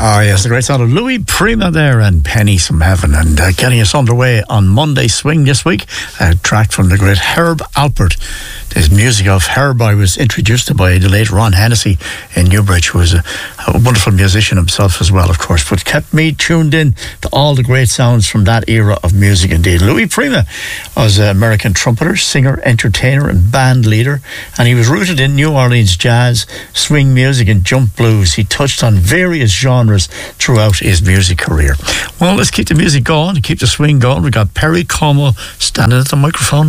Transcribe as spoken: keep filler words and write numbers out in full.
Oh yes, the great sound of Louis Prima there and Pennies from Heaven, and uh, getting us underway on Monday Swing this week, a track from the great Herb Alpert. The music of Herb I was introduced to by the late Ron Hennessy in Newbridge, who was a, a wonderful musician himself as well, of course, but kept me tuned in to all the great sounds from that era of music indeed. Louis Prima was an American trumpeter, singer, entertainer and band leader, and he was rooted in New Orleans jazz, swing music and jump blues. He touched on various genres throughout his music career. Well, let's keep the music going, keep the swing going. We've got Perry Como standing at the microphone.